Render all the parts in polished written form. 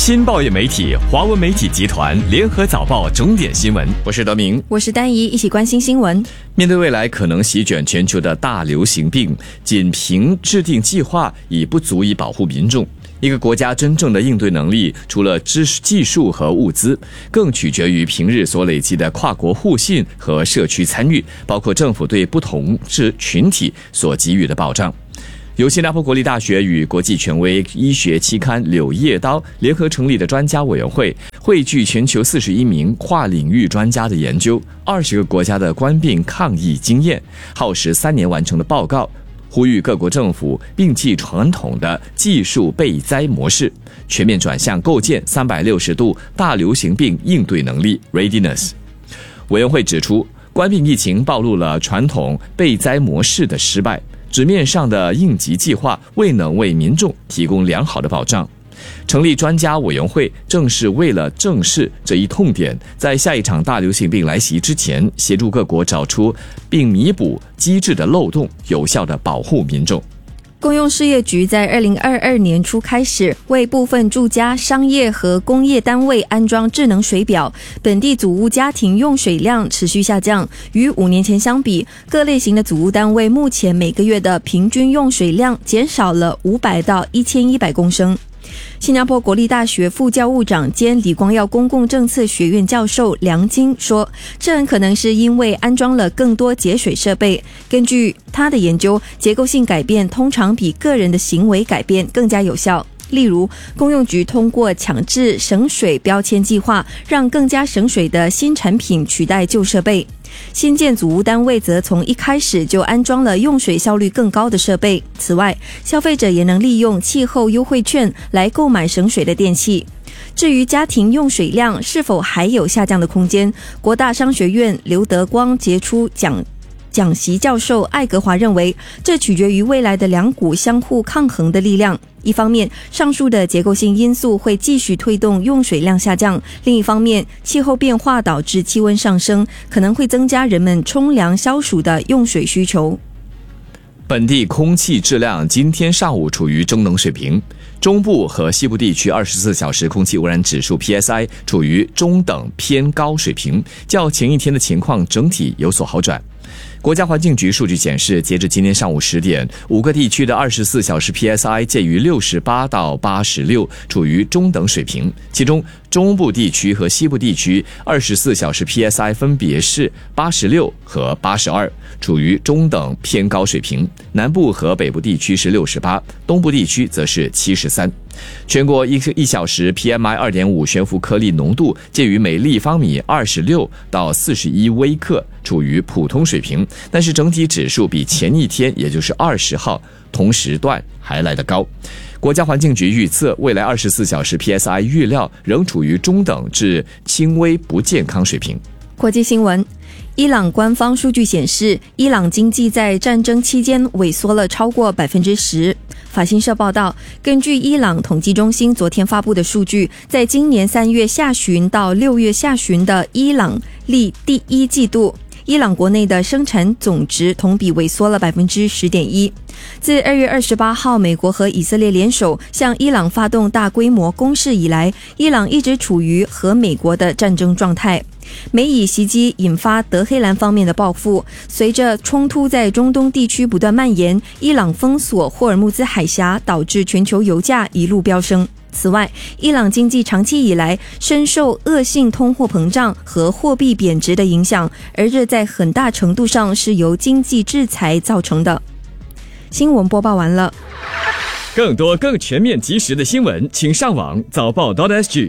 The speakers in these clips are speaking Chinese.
新报业媒体华文媒体集团联合早报重点新闻，我是德明， 我是丹怡，一起关心新闻。 面对未来可能席卷全球的大流行病，仅凭制定计划已不足以保护民众。一个国家真正的应对能力，除了技术和物资，更取决于平日所累积的跨国互信和社区参与，包括政府对不同群体所给予的保障。由新加坡国立大学与国际权威医学期刊《柳叶刀》联合成立的专家委员会，汇聚全球41名跨领域专家的研究，20个国家的冠病抗疫经验，耗时3年完成的报告，呼吁各国政府摒弃传统的技术备灾模式，全面转向构建360度大流行病应对能力 （Readiness）。委员会指出，冠病疫情暴露了传统备灾模式的失败，纸面上的应急计划未能为民众提供良好的保障。成立专家委员会正是为了正视这一痛点，在下一场大流行病来袭之前，协助各国找出并弥补机制的漏洞，有效地保护民众。 公用事业局在2022年初开始为部分住家、商业和工业单位安装智能水表，本地组屋家庭用水量持续下降。与5年前相比，各类型的组屋单位目前每个月的平均用水量减少了500到1100公升。新加坡国立大学副教务长兼李光耀公共政策学院教授梁金说，这很可能是因为安装了更多节水设备。根据他的研究，结构性改变通常比个人的行为改变更加有效。例如，公用局通过强制省水标签计划，让更加省水的新产品取代旧设备。新建组屋单位则从一开始就安装了用水效率更高的设备。此外，消费者也能利用气候优惠券来购买省水的电器。至于家庭用水量是否还有下降的空间，国大商学院刘德光杰出讲席教授艾格华认为，这取决于未来的两股相互抗衡的力量。一方面，上述的结构性因素会继续推动用水量下降；另一方面，气候变化导致气温上升，可能会增加人们冲凉消暑的用水需求。 本地空气质量今天上午处于中等水平，中部和西部地区24小时空气污染指数 PSI 处于中等偏高水平，较前一天的情况整体有所好转。国家环境局数据显示，截至今天上午10点，5个地区的24小时 PSI 介于68到86，处于中等水平。其中，中部地区和西部地区24小时 PSI 分别是86和82，处于中等偏高水平。南部和北部地区是68，东部地区则是73。全国1小时 PMI 2.5 悬浮颗粒浓度介于每立方米26到41微克，处于普通水平，但是整体指数比前一天，也就是20号同时段还来得高。国家环境局预测，未来24小时 PSI 预料仍处于中等至轻微不健康水平。 国际新闻，伊朗官方数据显示，伊朗经济在战争期间萎缩了超过 10%。法新社报道，根据伊朗统计中心昨天发布的数据，在今年3月下旬到6月下旬的伊朗历第一季度，伊朗国内的生产总值同比萎缩了 10.1%。自2月28号美国和以色列联手向伊朗发动大规模攻势以来，伊朗一直处于和美国的战争状态。美以袭击引发德黑兰方面的报复，随着冲突在中东地区不断蔓延，伊朗封锁霍尔木兹海峡，导致全球油价一路飙升。此外，伊朗经济长期以来深受恶性通货膨胀和货币贬值的影响，而这在很大程度上是由经济制裁造成的。新闻播报完了。 更多更全面及时的新闻，请上网早报 .sg。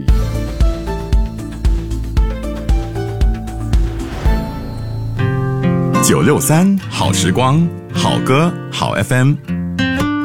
963好时光，好歌好 FM。